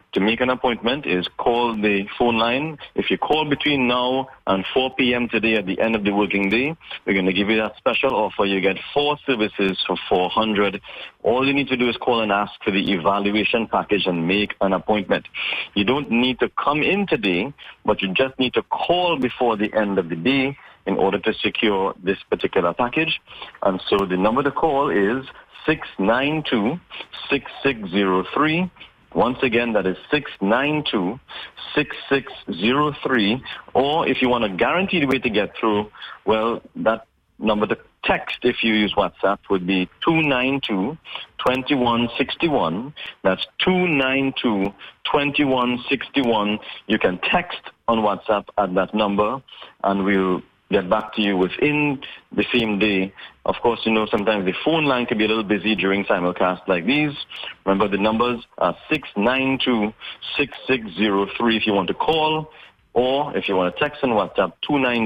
to make an appointment is call the phone line. If you call between now and 4 p.m. today at the end of the working day, we're going to give you that special offer. You get 4 services for $400. All you need to do is call and ask for the evaluation package and make an appointment. You don't need to come in today, but you just need to call before the end of the day in order to secure this particular package. And so the number to call is 692-6603. Once again, that is 692-6603. Or if you want a guaranteed way to get through, well, that number to text, if you use WhatsApp, would be 292-2161. That's 292-2161. You can text on WhatsApp at that number, and we'll get back to you within the same day. Of course, sometimes the phone line can be a little busy during simulcasts like these. Remember, the numbers are 692-6603 if you want to call, or if you want to text on WhatsApp,